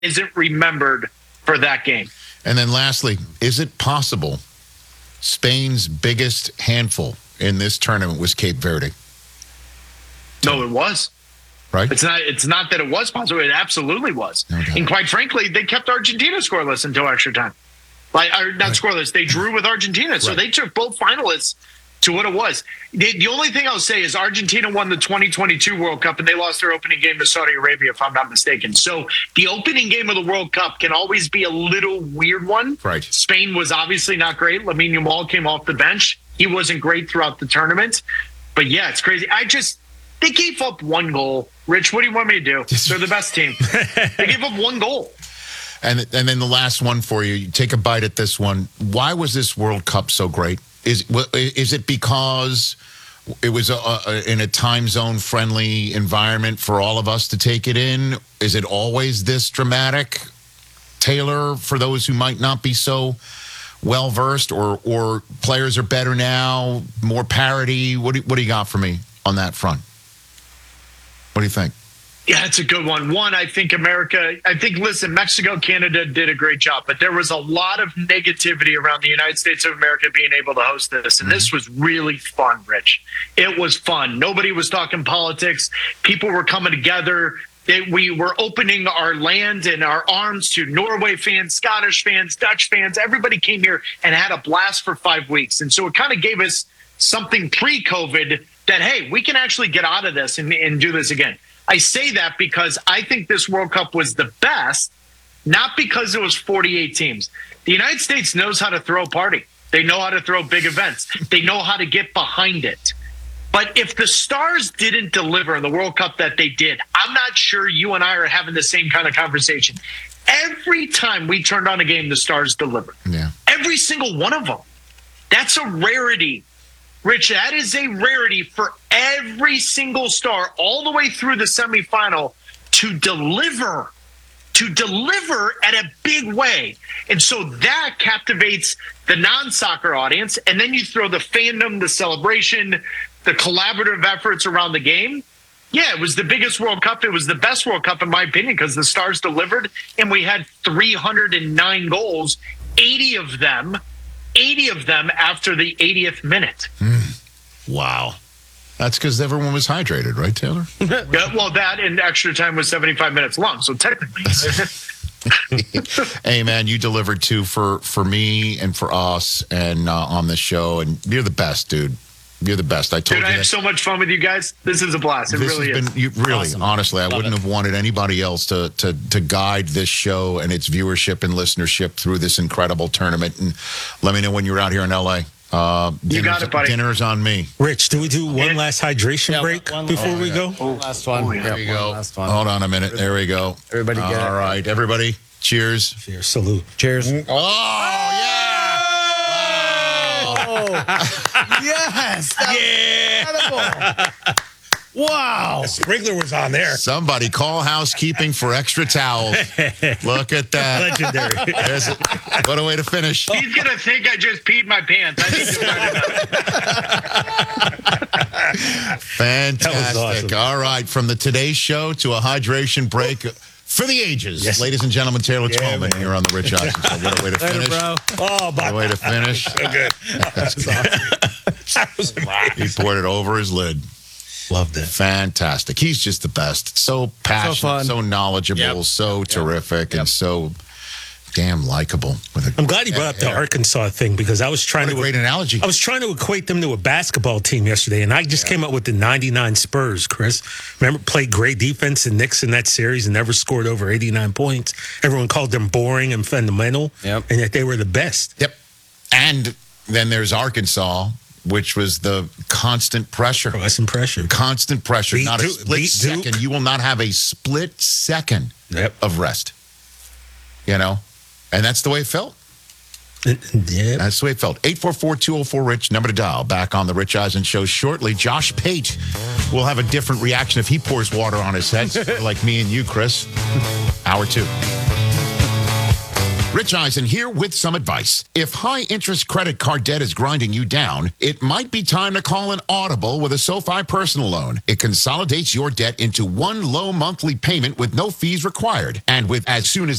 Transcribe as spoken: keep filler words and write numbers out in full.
isn't remembered for that game. And then lastly, is it possible Spain's biggest handful in this tournament was Cape Verde? No, it was. Right? It's not It's not that it was possible. It absolutely was. No doubt. And quite frankly, they kept Argentina scoreless until extra time. Like, or not right. scoreless. They drew with Argentina. So right. they took both finalists to what it was. The, the only thing I'll say is Argentina won the twenty twenty-two World Cup, and they lost their opening game to Saudi Arabia, if I'm not mistaken. So the opening game of the World Cup can always be a little weird one. Right. Spain was obviously not great. Lamine Yamal came off the bench. He wasn't great throughout the tournament. But, yeah, it's crazy. I just – they gave up one goal. Rich, what do you want me to do? They're the best team. They gave up one goal. And and then the last one for you. You take a bite at this one. Why was this World Cup so great? Is is it because it was a, a, in a time zone friendly environment for all of us to take it in? Is it always this dramatic, Taylor, for those who might not be so well versed, or or players are better now, more parity? What do, what do you got for me on that front? What do you think? Yeah, it's a good one. One, I think America, I think, listen, Mexico, Canada did a great job, but there was a lot of negativity around the United States of America being able to host this. And mm-hmm. this was really fun, Rich. It was fun. Nobody was talking politics. People were coming together. They, we were opening our land and our arms to Norway fans, Scottish fans, Dutch fans. Everybody came here and had a blast for five weeks. And so it kind of gave us something pre-COVID that, hey, we can actually get out of this and, and do this again. I say that because I think this World Cup was the best, not because it was forty-eight teams. The United States knows how to throw a party. They know how to throw big events. They know how to get behind it. But if the Stars didn't deliver in the World Cup that they did, I'm not sure you and I are having the same kind of conversation. Every time we turned on a game, the Stars delivered. Yeah. Every single one of them. That's a rarity. Rich, that is a rarity for every single star all the way through the semifinal to deliver, to deliver at a big way. And so that captivates the non-soccer audience. And then you throw the fandom, the celebration, the collaborative efforts around the game. Yeah, it was the biggest World Cup. It was the best World Cup, in my opinion, because the Stars delivered, and we had three hundred nine goals, eighty of them eighty of them after the eightieth minute. Mm. Wow. That's because everyone was hydrated, right, Taylor? Yeah, well, that and extra time was seventy-five minutes long, so technically. Hey, man, you delivered two for, for me and for us and uh, on the show, and you're the best, dude. You're the best. I told Dude, you I have that. so much fun with you guys. This is a blast. It this really has is. Been, you, really, awesome. honestly, I Love wouldn't it. have wanted anybody else to, to to guide this show and its viewership and listenership through this incredible tournament. And let me know when you're out here in L A. Uh, you got it, buddy. Dinner's on me. Rich, do we do one Yeah. last hydration Yeah, break one- before oh, we yeah. go? Oh, last one. Oh, yeah. There There you go. Last one. Hold on a minute. There we go. Everybody get All it. right, everybody. Cheers. Here, salute. Cheers. Oh, yeah. Yes. Incredible. Wow. Sprinkler was on there. Somebody call housekeeping for extra towels. Look at that. Legendary. There's a- what a way to finish. He's going to think I just peed my pants. I need to learn about it. Fantastic. awesome. All right, from the Today Show to a hydration break for the ages. Yes. Ladies and gentlemen, Taylor Yeah, Twellman man. here on the Rich Eisen Show. What a way to Later, finish. bro. Oh, What a way to finish. so good. That was awesome. That was amazing. He poured it over his lid. Loved it. Fantastic. He's just the best. So passionate, fun. so, knowledgeable, Yep. so terrific, Yep. and so damn likable. With a I'm glad he brought up the hair. Arkansas thing because I was trying What a to great analogy. I was trying to equate them to a basketball team yesterday, and I just came up with the ninety-nine Spurs, Chris. Remember, played great defense and Knicks in that series and never scored over eighty-nine points. Everyone called them boring and fundamental, Yep. and that they were the best. Yep. And then there's Arkansas, which was the constant pressure. Constant pressure. Constant pressure. Beat not a Duke- split beat Duke. second. You will not have a split second Yep. of rest. You know? And that's the way it felt. Yeah. That's the way it felt. eight four four, two oh four, RICH, number to dial. Back on the Rich Eisen Show shortly. Josh Pate will have a different reaction if he pours water on his head, like me and you, Chris. Hour two. Rich Eisen here with some advice. If high-interest credit card debt is grinding you down, it might be time to call an audible with a SoFi personal loan. It consolidates your debt into one low monthly payment with no fees required. And with as soon as